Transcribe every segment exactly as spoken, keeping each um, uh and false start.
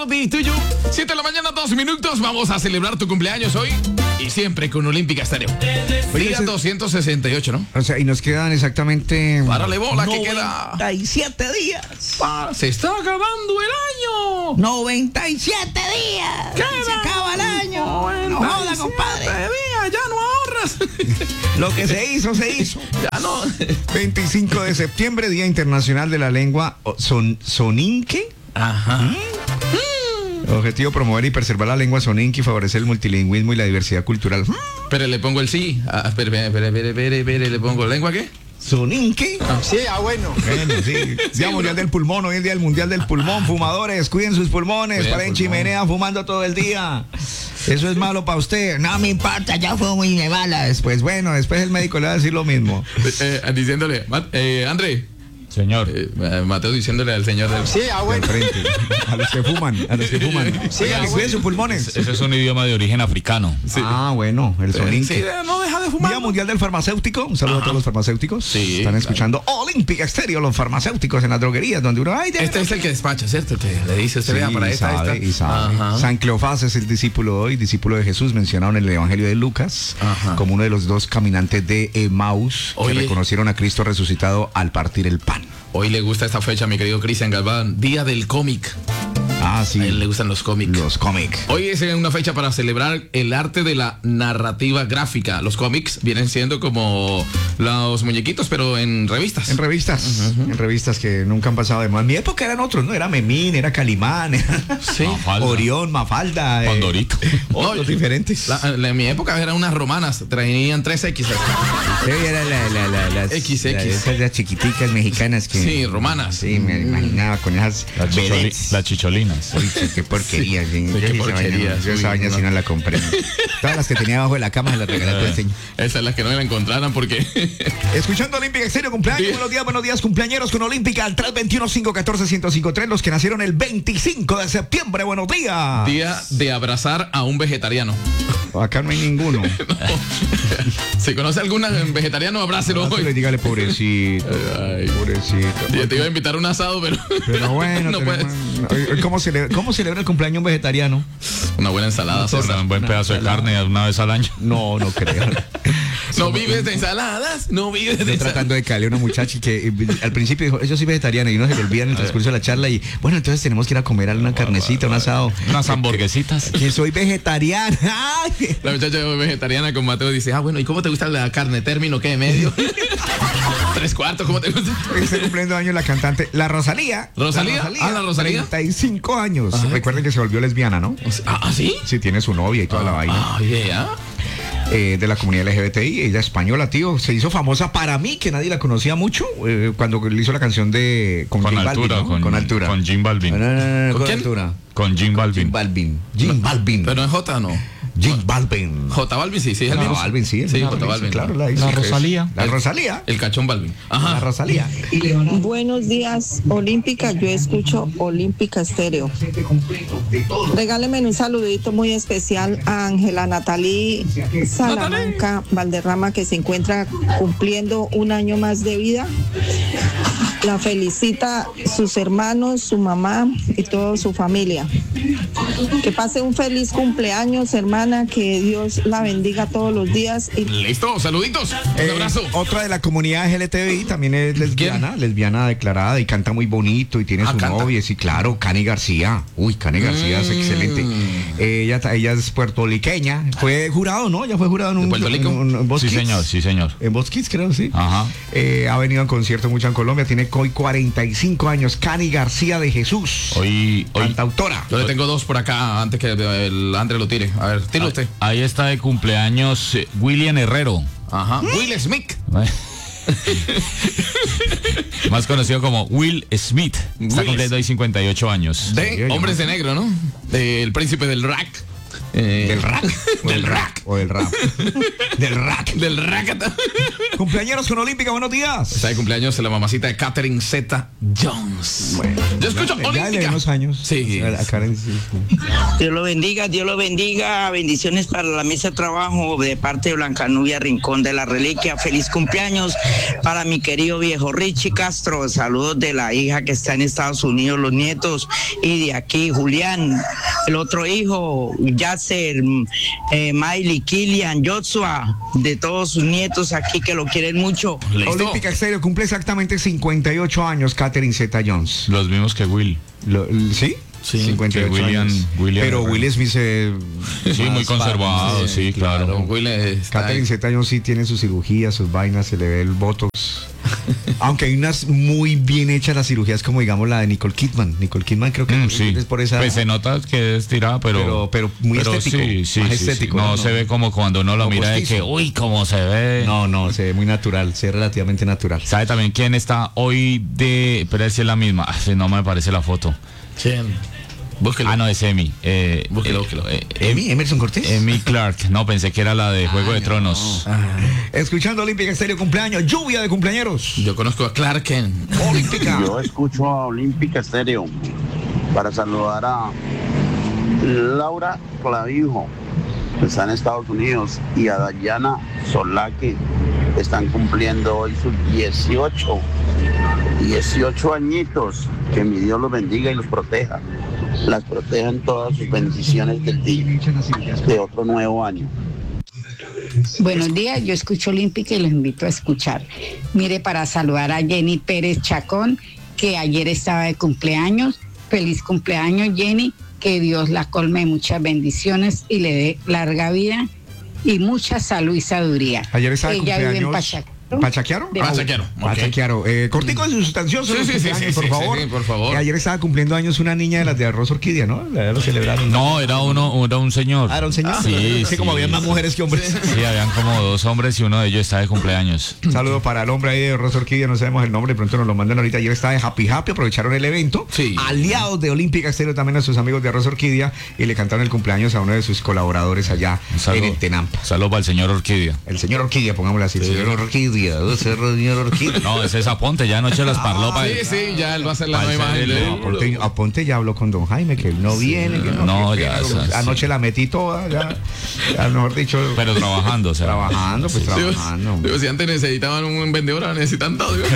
birthday to you. siete de la mañana, dos minutos. Vamos a celebrar tu cumpleaños hoy. Y siempre con Olímpica Estéreo. Día doscientos sesenta y ocho, ¿no? O sea, y nos quedan exactamente... Párale bola, que queda... noventa y siete días. Ah, se está acabando el año. noventa y siete días. ¿Qué Se acaba el año. No joda, compadre. Días, ya no ahorras. Lo que se hizo, se hizo. Ya no. veinticinco de septiembre, Día Internacional de la Lengua son, Soninke. Ajá. ¿Mm? Objetivo: promover y preservar la lengua soninke y favorecer el multilingüismo y la diversidad cultural. Pero le pongo el sí. Ah, espere, espere, espere, espere, espere, le pongo lengua, ¿qué? Soninke. Sí, ah, bueno. Bueno, sí. Día Mundial del Pulmón, hoy es el Día del Mundial del Pulmón. Fumadores, cuiden sus pulmones, Cuida paren pulmón. chimenea fumando todo el día. Eso es malo para usted. No me importa, ya fumo y me bala. Después, bueno, después el médico le va a decir lo mismo. Eh, eh, diciéndole, eh, André. Señor. Eh, Mateo diciéndole al señor del... Sí, ah, bueno. Al frente. A los que fuman, a los que fuman. Sí, Oigan, ah, cuiden bueno. sus pulmones. Ese es un idioma de origen africano. Sí. Ah, bueno, el soninke. Sí, no deja de fumar. Día Mundial del Farmacéutico. Un saludo a todos los farmacéuticos. Sí, Están claro. escuchando Olímpica Estéreo, los farmacéuticos en las droguerías, donde uno... Ay, Este es el que despacha, ¿cierto? El que le dice, usted Sí, vea para y esta, sabe, esta. y sabe. Ajá. San Cleofás es el discípulo hoy, discípulo de Jesús, mencionado en el Evangelio de Lucas, Ajá. como uno de los dos caminantes de Emaús que Oye. reconocieron a Cristo resucitado al partir el pan. Hoy le gusta esta fecha, mi querido Cristian Galván. Día del cómic. Ah, sí. A él le gustan los cómics. Los cómics. Hoy es una fecha para celebrar el arte de la narrativa gráfica. Los cómics vienen siendo como los muñequitos, pero en revistas. En revistas, en revistas que nunca han pasado de moda. En mi época eran otros, ¿no? Era Memín, era Calimán, era Sí. Mafalda. Orión, Mafalda. eh, Condorito. Otros diferentes. La- la- en mi época eran unas romanas, traían tres X. Sí, era la, la, la, las, X X. la- esas las chiquiticas mexicanas que... Sí, romanas. Sí, me imaginaba con esas La, chicholi- vedettes. la chicholina. Uy, qué, qué porquería. Sí. Yo qué esa porquería, vaina, yo esa sí, vaina no. sí no la compré. Todas las que tenía abajo de la cama se las regalé a tu señor. Esas son las que no me la encontraran porque... Escuchando Olímpica Estéreo, cumpleaños. Bien. Buenos días, buenos días, cumpleañeros con Olímpica al tres dos uno, cinco uno cuatro, uno cero cinco tres. Los que nacieron el veinticinco de septiembre. Buenos días. Día de abrazar a un vegetariano. Acá no hay ninguno. Si conoce algún vegetariano, abrácelo hoy. Le dígale pobrecito. Ay. Pobrecito. Yo te iba a invitar a un asado, pero... Pero bueno, no tenemos- puedes. ¿cómo, celebra, ¿cómo celebra el cumpleaños un vegetariano? Una buena ensalada. O sea, César. un buen pedazo de carne una vez al año. No, no creo. No vives de ensaladas, no vives de Estoy ensaladas. tratando de caerle a una muchacha y que eh, al principio dijo, yo soy vegetariana, y uno se le olvida en el transcurso de la charla y bueno, entonces tenemos que ir a comer una carnecita, un asado. Unas hamburguesitas. Que soy vegetariana. Ay. La muchacha vegetariana con Mateo dice, ah, bueno, ¿y cómo te gusta la carne? ¿Término qué? ¿Medio? ¿Tres cuartos? ¿Cómo te gusta? Hoy está cumpliendo años la cantante, la Rosalía. ¿Rosalía? Ah, la Rosalía. treinta y cinco años. Recuerden que se volvió lesbiana, ¿no? Ah, ¿ah, sí? Sí, tiene su novia y toda la vaina. Ah, yeah. Eh, de la comunidad L G B T I, ella española, tío, se hizo famosa para mí, que nadie la conocía mucho, eh, cuando le hizo la canción de con, Con Jim altura, Balvin, ¿no? con- con altura. con Jim Balvin. No, no, no, no, ¿Con con quién? altura. Con Jim Jim Balvin. Balvin. Jim Balvin. Pero en J, ¿no? Jim Balvin. J Balvin, sí, sí, es el J mismo. Balvin, sí. Sí, J J Balvin. Claro, la, hizo, La que es- Rosalía. La Rosalía. El cachón Balvin. La Ajá. Rosalía. Buenos días, Olímpica. Yo escucho Olímpica Estéreo. Regálenme un saludito muy especial a Ángela Natalí Salamanca Valderrama, que se encuentra cumpliendo un año más de vida. La felicita sus hermanos, su mamá y toda su familia. Que pase un feliz cumpleaños, hermana. Que Dios la bendiga todos los días. Y Listo, saluditos. Un Eh, abrazo. otra de la comunidad L G B T I también es lesbiana, lesbiana declarada y canta muy bonito y tiene Ah, su canta. novia, sí, claro, Cani García. Uy, Cani García es Mm. excelente. Eh, ella, ta- ella es puertorriqueña. Fue jurado, ¿no? Ella fue jurado en ¿De un, Puerto Rico? en un- en Voz Sí, Kids. señor, sí, señor. En Voz Kids, creo, sí. Ajá. Eh, ha venido en concierto mucho en Colombia, tiene hoy cuarenta y cinco años. Cani García de Jesús, Hoy, hoy cantautora. Yo le tengo dos por acá antes que el André lo tire. A ver, tire usted. ahí está de cumpleaños eh, William Herrero. Ajá. Will Smith. Más conocido como Will Smith. Está Will cumpliendo hoy cincuenta y ocho años. De Sí, Hombres yo- de Negro, ¿no? Del príncipe del rack. Eh, Del rack. O del rack. O del rap. Del rack. Del rack. Cumpleañeros con Olímpica, buenos días. Está de cumpleaños la mamacita de Catherine Zeta Jones. Bueno, yo escucho ya, ya Olímpica. de unos años. Sí. A Karen, sí, sí. Dios lo bendiga, Dios lo bendiga. Bendiciones para la mesa de trabajo de parte de Blancanubia Rincón de la Reliquia. Feliz cumpleaños para mi querido viejo Richie Castro. Saludos de la hija que está en Estados Unidos, los nietos. Y de aquí, Julián, el otro hijo, Yasser, eh, Miley, Kilian, Joshua, de todos sus nietos aquí que lo quieren mucho. ¿Listo? Olímpica Estéreo cumple exactamente cincuenta y ocho años, Catherine Zeta Jones. Los mismos que Will. Lo- ¿Sí? Sí, cincuenta y ocho que William- años. William Pero Herrera. Will Smith se... Sí, muy conservado, sí, claro. Will está Catherine ahí. Zeta Jones sí tiene sus cirugías, sus vainas, se le ve el botox. Aunque hay unas muy bien hechas las cirugías, como digamos la de Nicole Kidman. Nicole Kidman creo que Mm, sí. es por esa... Pues se nota que es tirada, pero. Pero- pero muy estético, Sí, sí, más sí, sí. estético, No, ¿no? se ve como cuando uno lo Como mira de postizo. que, uy, cómo se ve. No, no, se ve muy natural, se ve relativamente natural. ¿Sabe también quién está hoy de. Pero si es la misma. Ah, sí, no me aparece la foto. ¿Quién? Búsquelo. Ah, no, es Emi. Eh, Búsquelo, eh, búsquelo. eh, Emi, Emerson Cortés. Emi Clark. No, pensé que era la de Juego de Tronos. Escuchando Olímpica Estéreo cumpleaños, lluvia de cumpleañeros. Yo conozco a Clark Kent. Olímpica. Yo escucho a Olímpica Estéreo para saludar a Laura Clavijo, que está en Estados Unidos, y a Dayana Solá, que están cumpliendo hoy sus dieciocho, dieciocho añitos. Que mi Dios los bendiga y los proteja. Las proteja en todas sus bendiciones del día, de otro nuevo año. Buenos días, yo escucho Olímpica y los invito a escuchar. Mire, para saludar a Jenny Pérez Chacón, que ayer estaba de cumpleaños. Feliz cumpleaños, Jenny, que Dios la colme de muchas bendiciones y le dé larga vida y mucha salud y sabiduría. Ayer estaba de Ella vive en cumpleaños. Pachacuaro. ¿Pachaquiaro? De- Pachaquiaro. ok. Pachaquiaro. Eh, cortico y sustancioso. Sí, los sí, sí, cumpleaños, sí, por sí, favor. sí, sí, por favor. Eh, ayer estaba cumpliendo años una niña de las de Arroz Orquídea, ¿no? La lo celebraron. No, era uno, era un señor. Ah, era un señor. Sí, Sí, como sí. había más mujeres que hombres. Sí, habían como dos hombres y uno de ellos está de cumpleaños. Un saludo para el hombre ahí de Arroz Orquídea, no sabemos el nombre, pronto nos lo mandan ahorita. Ayer estaba de Happy Happy, aprovecharon el evento. Sí. Aliados de Olímpica Estéreo también a sus amigos de Arroz Orquídea y le cantaron el cumpleaños a uno de sus colaboradores allá Un saludo, en el Tenampa. saludo para el señor Orquídea. El señor Orquídea, pongámosle así. El señor Orquídea, el señor Orquídea. No, ese es Aponte, ya anoche los parló para Sí, sí, ya él va a hacer la Para nueva hacer imagen el- de él. Aponte, Aponte ya habló con don Jaime, que él no viene, que no. No, que- ya, que- o sea, anoche sí. la metí toda, ya, ya mejor dicho. Pero trabajando, o sea. Trabajando, pues Digo, trabajando. digo, si antes necesitaban un vendedor, ahora necesitan todo. digo.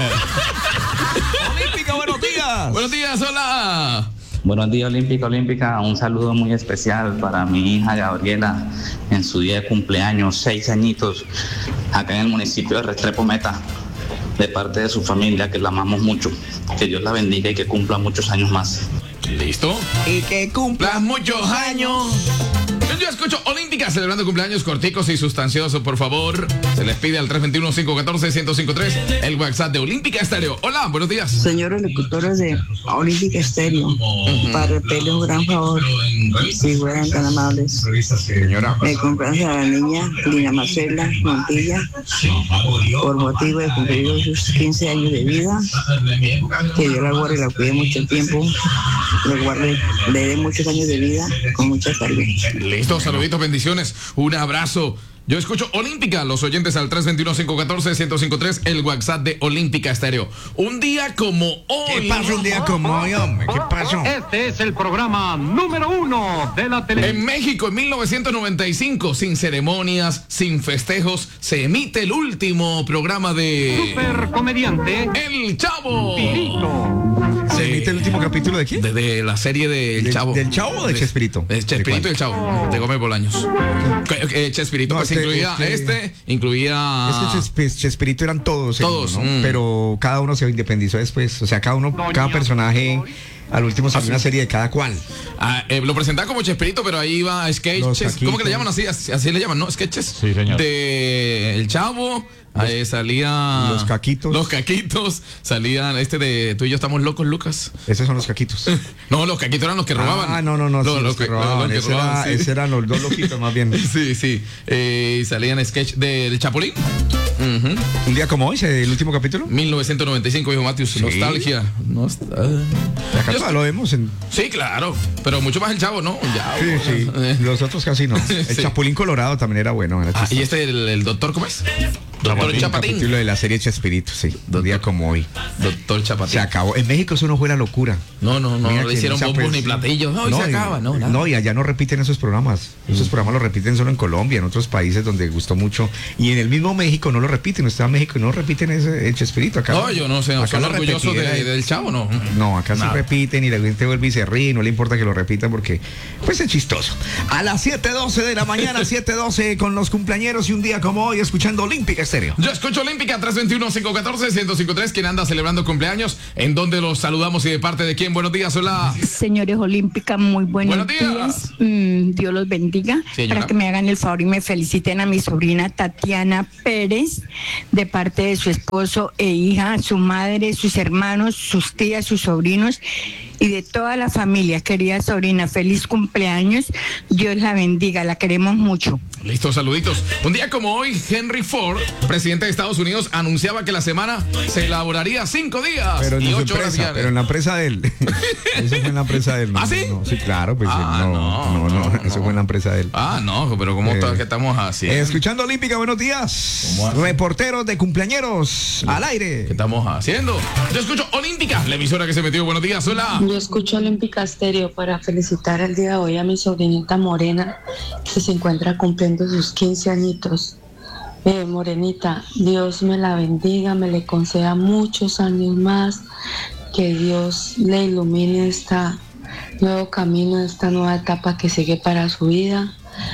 Olímpica, buenos días. Buenos días, hola. Buenos días, Olímpica, Olímpica. Un saludo muy especial para mi hija Gabriela en su día de cumpleaños, seis añitos, acá en el municipio de Restrepo Meta, de parte de su familia, que la amamos mucho. Que Dios la bendiga y que cumpla muchos años más. ¿Listo? Y que cumpla. Cumplas muchos años. Yo escucho Olímpica celebrando cumpleaños corticos y sustanciosos, por favor. Se les pide al tres dos uno, cinco uno cuatro, uno cero cinco tres el WhatsApp de Olímpica Estéreo. Hola, buenos días. Señores locutores de Olímpica Estéreo, para pedirles un gran favor, si fueran tan amables, Señora. me cumpleaños a la niña Lina Marcela Montilla, por motivo de cumplir sus quince años de vida, que Dios la guarde y la cuide mucho tiempo, le guarde, le dé muchos años de vida con mucha salud. Listo, saluditos, bendiciones, un abrazo. Yo escucho Olímpica, los oyentes al tres dos uno, cinco uno cuatro, uno cero cinco tres el WhatsApp de Olímpica Estéreo. Un día como hoy. ¿Qué pasa un día como hoy, hombre? ¿Qué pasó? Este es el programa número uno de la televisión. En México, en mil novecientos noventa y cinco, sin ceremonias, sin festejos, se emite el último programa de Super comediante El Chavo. Pirito. ¿Se emite el último capítulo de quién? De, de la serie de El ¿Del- Chavo. del Chavo o de Chespirito? De Chespirito ¿De y cuál? El Chavo. De Gómez Bolaños. Que- eh, Chespirito, No, pues este- incluía este- este, incluía. Es que Chesp- Chespirito eran todos, Todos, ¿no? mm. Pero cada uno se independizó después. O sea, cada uno, cada personaje, al último salió una serie de cada cual. Ah, eh, lo presentaba como Chespirito, pero ahí iba Los sketches. Caquitos. ¿Cómo que le llaman así? Así, así le llaman, ¿no? Sketches. Sí, señor. De El Chavo. Ahí salía. Los Caquitos. Los Caquitos. Salían este de Tú y yo estamos locos, Lucas. Esos son los caquitos. No, los Caquitos eran los que robaban. Ah, no, no, no. Los, sí, los que que- robaban. los que Ese robaban, era- sí. ese eran los dos loquitos más bien. Sí, sí. Eh, y salían sketch del Chapulín. Uh-huh. Un día como hoy, el último capítulo. mil novecientos noventa y cinco, dijo Matthews. Sí. Nostalgia. Nost Acá Yo... lo vemos en... Sí, claro. Pero mucho más el Chavo, ¿no? Ya, sí, sí. Eh. Los otros casi no. El sí. Chapulín Colorado también era bueno. Era ah, y este, el, el doctor, ¿cómo es? Doctor Chapatín. Chapatín. Capítulo de la serie Chespirito, sí. Un día como hoy. Doctor Chapatín. Se acabó. En México eso no fue la locura. No, no, no. No le hicieron bombos pues, ni platillos. No, y no, se acaba, no. Nada. No, y allá no repiten esos programas. Esos mm. programas los repiten solo en Colombia, en otros países donde gustó mucho. Y en el mismo México no lo repiten. Usted va a México y no repiten ese el Chespirito. Acá, no, yo no sé. No son orgullosos de, del Chavo, ¿no? No, acá nada. Se repiten y la gente vuelve y se ríe. No le importa que lo repitan porque, pues, es chistoso. A las siete doce de la mañana, siete doce con los cumpleañeros y un día como hoy, escuchando Olímpica Estéreo. Yo escucho Olímpica tres dos uno, cinco uno cuatro, uno cero cinco tres. ¿Quién anda celebrando cumpleaños? ¿En dónde los saludamos y de parte de quién? Buenos días, hola. Señores Olímpica, muy buenos, buenos días. días. Mm, Dios los bendiga. Señora. Para que me hagan el favor y me feliciten a mi sobrina Tatiana Pérez, de parte de su esposo e hija, su madre, sus hermanos, sus tías, sus sobrinos y de toda la familia. Querida sobrina, feliz cumpleaños. Dios la bendiga, la queremos mucho. Listo, saluditos. Un día como hoy, Henry Ford, presidente de Estados Unidos, anunciaba que la semana se elaboraría cinco días pero y ocho horas diarias. Pero en la empresa de él. Eso fue en la empresa de él. No, ¿Ah, sí? No, sí, claro, pues ah, no, no, no, no, no, eso no. fue en la empresa de él. Ah, no, pero ¿cómo eh, que estamos así? Eh, escuchando Olímpica, buenos días. Reporteros de cumpleañeros al aire. ¿Qué estamos haciendo? Yo escucho Olímpica, la emisora que se metió. Buenos días, hola. Yo escucho Olímpica Estéreo para felicitar el día de hoy a mi sobrinita Morena, que se encuentra cumpliendo sus quince añitos. Eh, Morenita, Dios me la bendiga, me le conceda muchos años más, que Dios le ilumine este nuevo camino, esta nueva etapa que sigue para su vida.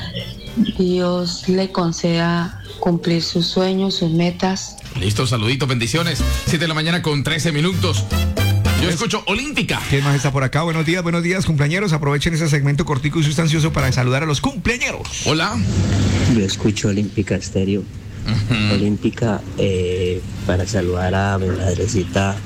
Dios le conceda cumplir sus sueños, sus metas. Listo, saluditos, bendiciones. siete de la mañana con trece minutos. Yo escucho Olímpica. ¿Quién más está por acá? Buenos días, buenos días, cumpleañeros. Aprovechen ese segmento cortico y sustancioso para saludar a los cumpleañeros. Hola. Yo escucho Olímpica Estéreo. Uh-huh. Olímpica eh, para saludar a mi madrecita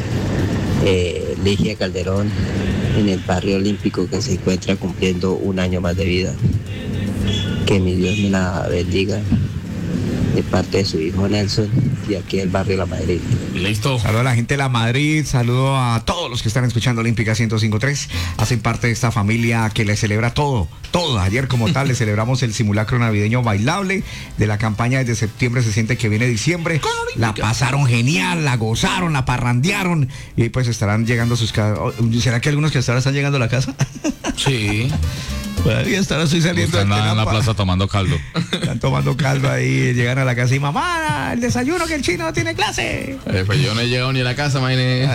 eh, Ligia Calderón en el barrio olímpico, que se encuentra cumpliendo un año más de vida. Que mi Dios me la bendiga, de parte de su hijo Nelson, y aquí el barrio La Madrid. Listo. Saludo a la gente de La Madrid, saludo a todos los que están escuchando Olímpica ciento cinco punto tres, hacen parte de esta familia que le celebra todo, todo. Ayer como tal le celebramos el simulacro navideño bailable de la campaña desde septiembre, se siente que viene diciembre. La pasaron genial, la gozaron, la parrandearon y pues estarán llegando a sus casas. ¿Será que algunos que hasta ahora están llegando a la casa? Sí. Todavía están así saliendo Están en la plaza tomando caldo. Están tomando caldo ahí, llegan a la casa y mamá, el desayuno que el chino tiene clase. Eh, pues yo no he llegado ni a la casa, maine.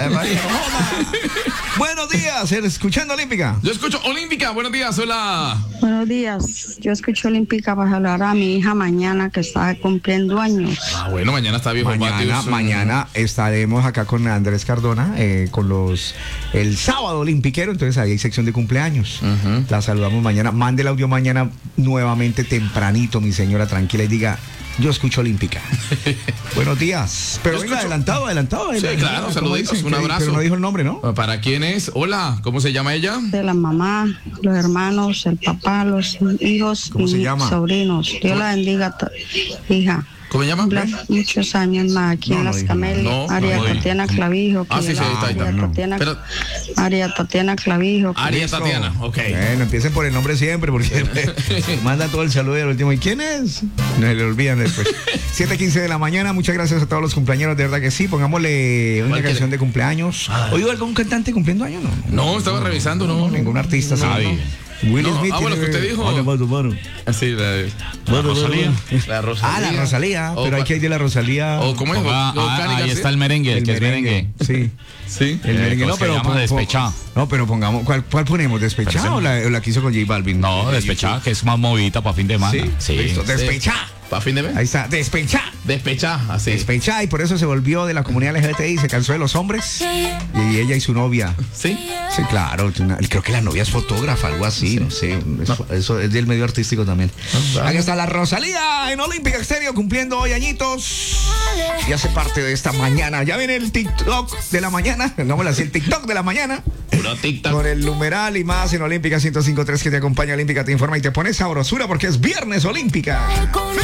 Buenos días, escuchando Olímpica. Yo escucho Olímpica, buenos días, hola. Buenos días, yo escucho Olímpica para hablar a mi hija mañana que está cumpliendo años. Ah, bueno, mañana está viejo. Mañana, Patios, mañana estaremos acá con Andrés Cardona, eh, con los, el sábado olimpiquero, entonces ahí hay sección de cumpleaños. Uh-huh. La saludamos mañana. Mande el audio mañana nuevamente tempranito, mi señora, tranquila, y diga, yo escucho Olímpica. Buenos días. Pero yo venga, escucho... adelantado, adelantado. Sí, claro, saluditos, un abrazo. Pero no dijo el nombre, ¿no? ¿Para quién es? Hola, ¿cómo se llama ella? De la mamá, los hermanos, el papá, los hijos ¿Cómo y se llama? sobrinos. Dios la bendiga, hija. ¿Cómo se llama? Muchos años más aquí no, en no, Las Camelias. No, María no, Tatiana Clavijo. Ah, sí, sí, ahí está, ahí está. María, no. Tatiana, Pero... María Tatiana Clavijo. María Tatiana, ok. Bueno, empiecen por el nombre siempre porque manda todo el saludo y al último, ¿y quién es? No se le olvidan después. siete quince de la mañana, muchas gracias a todos los cumpleaños, de verdad que sí. Pongámosle una canción quiere? de cumpleaños. Ah. ¿Oído algún cantante cumpliendo años? No, no, no estaba no, revisando, no. no ningún artista. Nadie. No. Will no, Smith. Ah, bueno, que usted dijo. Así, la, de, la Rosalía. La Rosalía. Ah, la Rosalía. O, pero hay que ir de la Rosalía. O cómo es. Ah, o, ah, ahí está el merengue, el, el que merengue. es merengue. Sí. Sí. El eh, merengue no, pero. Se llama Despechá. No, pero pongamos. ¿Cuál, cuál ponemos? ¿Despechá o la, o la que hizo con J Balvin? No, Despechá, que es más movida para fin de semana. Sí. Sí. Listo, Despechá. ¿Para fin de mes? Ahí está, Despechá. Despechá, así. Despechá, y por eso se volvió de la comunidad L G B T I, se cansó de los hombres. Y ella y su novia. ¿Sí? Sí, claro. Una, creo que la novia es fotógrafa, algo así, sí. no sé. Eso, no. eso es del medio artístico también. No, Aquí está la Rosalía en Olímpica Estéreo cumpliendo hoy añitos. Y hace parte de esta mañana. Ya viene el TikTok de la mañana. Vamos a decir el TikTok de la mañana. Puro TikTok. Con el numeral y más en Olímpica ciento cinco punto tres que te acompaña. Olímpica te informa y te pone sabrosura porque es viernes Olímpica.